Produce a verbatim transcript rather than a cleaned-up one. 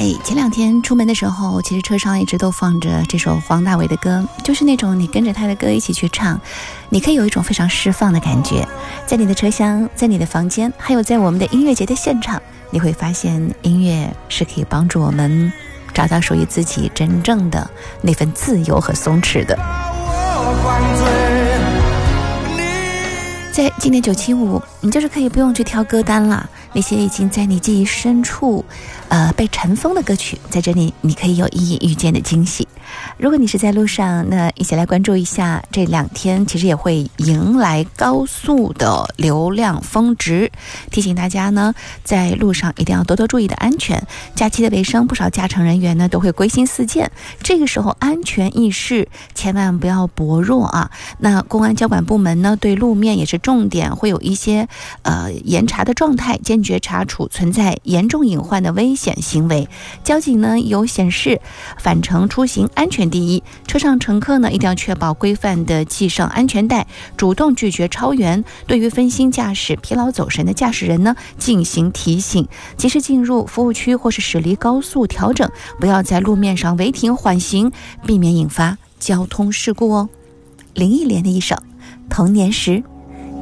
在前两天出门的时候，其实车上一直都放着这首黄大炜的歌，就是那种你跟着他的歌一起去唱，你可以有一种非常释放的感觉。在你的车厢，在你的房间，还有在我们的音乐节的现场，你会发现音乐是可以帮助我们找到属于自己真正的那份自由和松弛的。在今年九七五，你就是可以不用去挑歌单了，那些已经在你记忆深处呃，被尘封的歌曲，在这里你可以有一一遇见的惊喜。如果你是在路上，那一起来关注一下，这两天其实也会迎来高速的流量峰值，提醒大家呢，在路上一定要多多注意的安全。假期的尾声，不少驾乘人员呢都会归心似箭，这个时候安全意识千万不要薄弱啊。那公安交管部门呢，对路面也是重点，会有一些呃严查的状态，坚决查处存在严重隐患的危险行为。交警呢有显示，返程出行安全第一，车上乘客呢一定要确保规范的系上安全带，主动拒绝超员。对于分心驾驶、疲劳走神的驾驶人呢，进行提醒，及时进入服务区或是驶离高速调整，不要在路面上违停缓行，避免引发交通事故哦。林忆莲的一首《童年时》。